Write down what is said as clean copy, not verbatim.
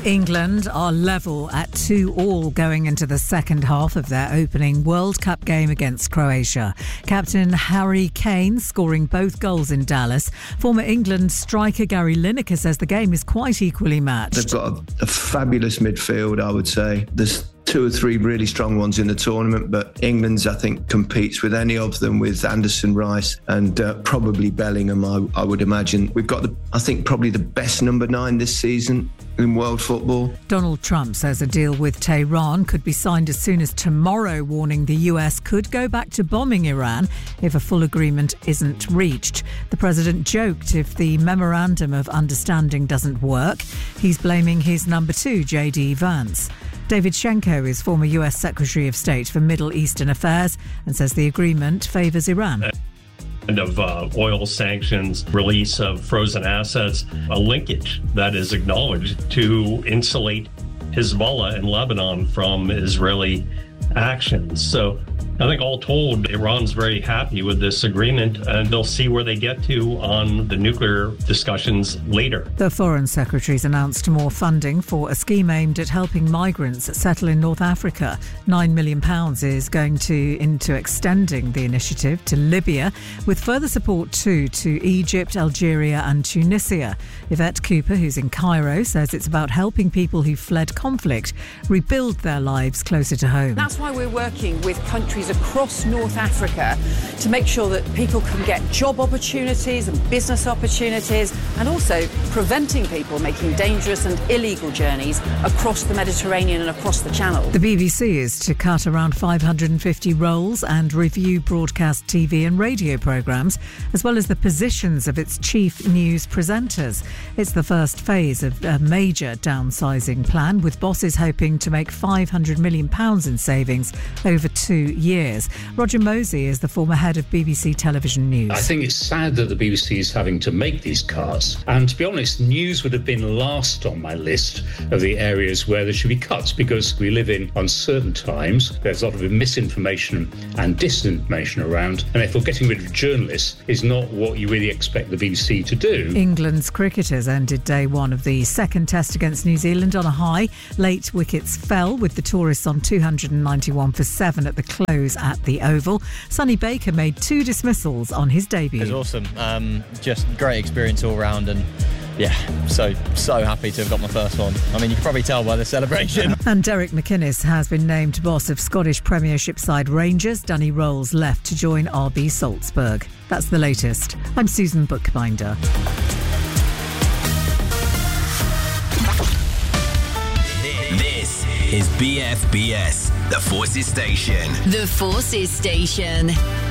England are level at 2-2 going into the second half of their opening World Cup game against Croatia. Captain Harry Kane scoring both goals in Dallas. Former England striker Gary Lineker says the game is quite equally matched. They've got a fabulous midfield, I would say. There's 2 or 3 really strong ones in the tournament, but England's, I think, competes with any of them, with Anderson, Rice and probably Bellingham, I would imagine. We've got, probably the best number 9 this season in world football. Donald Trump says a deal with Tehran could be signed as soon as tomorrow, warning the US could go back to bombing Iran if a full agreement isn't reached. The president joked if the memorandum of understanding doesn't work, he's blaming his number 2, J.D. Vance. David Shenko is former US Secretary of State for Middle Eastern Affairs and says the agreement favours Iran. Of oil sanctions, release of frozen assets, a linkage that is acknowledged to insulate Hezbollah in Lebanon from Israeli actions. So I think all told, Iran's very happy with this agreement, and they'll see where they get to on the nuclear discussions later. The Foreign Secretary's announced more funding for a scheme aimed at helping migrants settle in North Africa. £9 million is going into extending the initiative to Libya, with further support too to Egypt, Algeria and Tunisia. Yvette Cooper, who's in Cairo, says it's about helping people who fled conflict rebuild their lives closer to home. That's why we're working with countries across North Africa to make sure that people can get job opportunities and business opportunities, and also preventing people making dangerous and illegal journeys across the Mediterranean and across the Channel. The BBC is to cut around 550 roles and review broadcast TV and radio programmes, as well as the positions of its chief news presenters. It's the first phase of a major downsizing plan, with bosses hoping to make £500 million in savings over 2 years. Roger Mosey is the former head of BBC Television News. I think it's sad that the BBC is having to make these cuts. And to be honest, news would have been last on my list of the areas where there should be cuts, because we live in uncertain times. There's a lot of misinformation and disinformation around. And therefore, getting rid of journalists is not what you really expect the BBC to do. England's cricketers ended day 1 of the second test against New Zealand on a high. Late wickets fell, with the tourists on 291 for 7 at the close at the Oval. Sonny Baker made 2 dismissals on his debut. It was awesome. Just great experience all round, and yeah, so happy to have got my first one. I mean, you can probably tell by the celebration. And Derek McInnes has been named boss of Scottish Premiership side Rangers. Danny Rolls left to join RB Salzburg. That's the latest. I'm Susan Bookbinder. This is BFBS, the Forces Station. The Forces Station.